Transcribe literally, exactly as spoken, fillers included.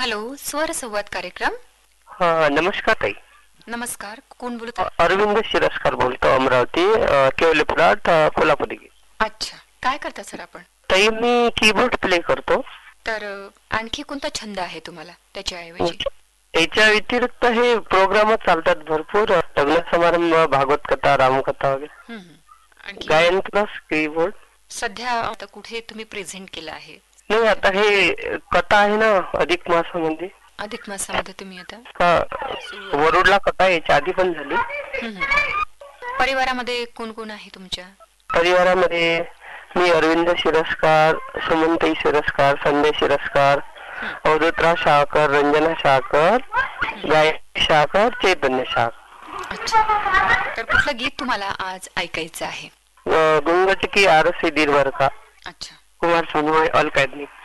Hello, स्वर संवाद कार्यक्रम. हा नमस्कार ताई. नमस्कार, कोण बोलत अ, आहे? अरविंद शिरस्कार बोलतो, अमरावती, अ, केवले प्लॉट, अ, कोल्हापुरी. अच्छा, काय करता सर आपण? ताई मी कीबोर्ड प्ले करतो. तर अ, आणखी कोणता छंद आहे तुम्हाला त्याच्याऐवजी? याच्या व्यतिरिक्त हे प्रोग्राम चालतात भरपूर, लग्न समारंभ, भागवत कथा, रामकथा वगैरे. हं, हं. आणखी गायन प्लस कीबोर्ड. सध्या आता कुठे तुम्ही प्रेझेंट केलं आहे? नाही, आता हे कथा आहे ना अधिक मासामध्ये. अधिक मासामध्ये तुम्ही आता हा, सुरू- वरुडला कथा याच्या आधी पण झाली. हं, हं. परिवारामध्ये कोण कोण आहे तुमच्या? परिवारामध्ये मी अरविंद शिरस्कार, सुमनताई शिरस्कार, संजय शिरस्कार, हं. अवधूतराव शाहकर, रंजना शाहकर, गायत्री शाहकर, चैतन्य शाहकर. अच्छा, तर कुठलं गीत तुम्हाला आज ऐकायचं आहे? गुंगट की आरसी दिलबर का, अच्छा. कुमार सोनू अलकायदनी.